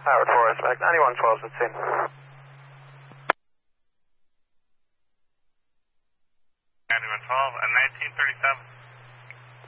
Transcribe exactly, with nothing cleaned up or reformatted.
Howard Forest, back ninety-one twelve, at scene. ninety-one twelve, and nineteen thirty-seven.